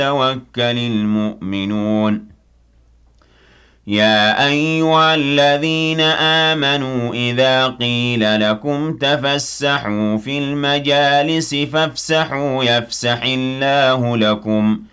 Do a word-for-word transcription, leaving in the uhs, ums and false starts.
يتوكل المؤمنون يا أيها الذين آمنوا إذا قيل لكم تفسحوا في المجالس فافسحوا يفسح الله لكم